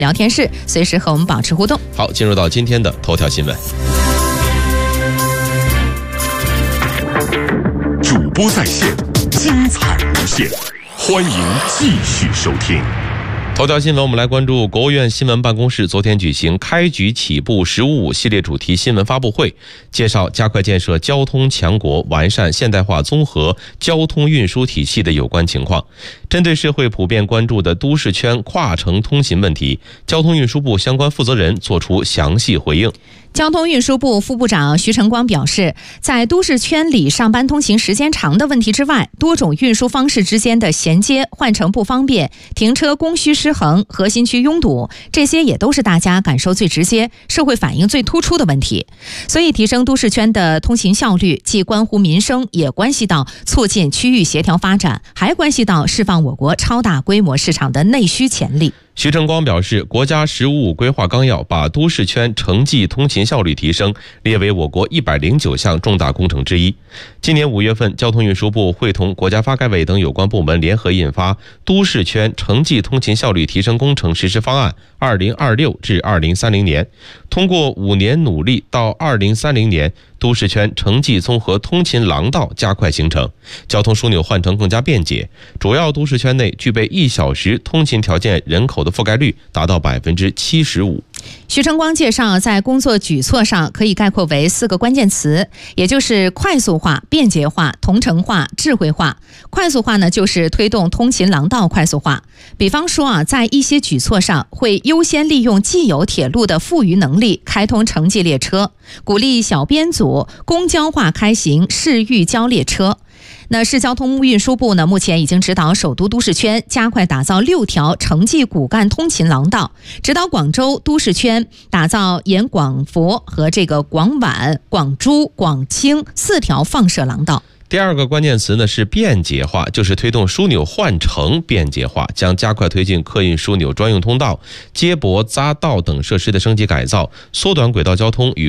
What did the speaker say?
聊天室，随时和我们保持互动。 好，进入到今天的头条新闻。 主播在线，精彩无限，欢迎继续收听。 头条新闻，我们来关注国务院新闻办公室昨天举行开局起步“15+5”系列主题新闻发布会，介绍加快建设交通强国、完善现代化综合交通运输体系的有关情况。针对社会普遍关注的都市圈跨城通行问题，交通运输部相关负责人作出详细回应。 交通运输部副部长徐晨光表示，在都市圈里上班通行时间长的问题之外，多种运输方式之间的衔接、换乘不方便、停车供需失衡、核心区拥堵，这些也都是大家感受最直接、社会反应最突出的问题。所以提升都市圈的通行效率，既关乎民生，也关系到促进区域协调发展，还关系到释放我国超大规模市场的内需潜力。 徐晨光表示，国家“15+5”规划纲要把都市圈城际通勤效率提升列为我国109项重大工程之一。今年5月份，交通运输部会同国家发改委等有关部门联合印发《都市圈城际通勤效率提升工程实施方案 （2026 至2030年）》，通过5年努力，到2030年，都市圈城际综合通勤廊道加快形成，交通枢纽换乘更加便捷，主要都市圈内具备1小时通勤条件人口的覆盖率达到75%。 徐晨光介绍，在工作举措上可以概括为4个关键词，也就是快速化、便捷化、同城化、智慧化。快速化呢，就是推动通勤廊道快速化。比方说在一些举措上会优先利用既有铁路的富余能力开通城际列车，鼓励小编组公交化开行市域交列车。那市交通运输部呢，目前已经指导首都都市圈加快打造6条城际骨干通勤廊道，指导广州都市圈打造沿广佛和广皖、广珠、广清4条放射廊道。 第二个关键词呢是便捷化，就是推动枢纽换乘便捷化，将加快推进客运枢纽专用通道、接驳匝道等设施的升级改造，缩短轨道交通与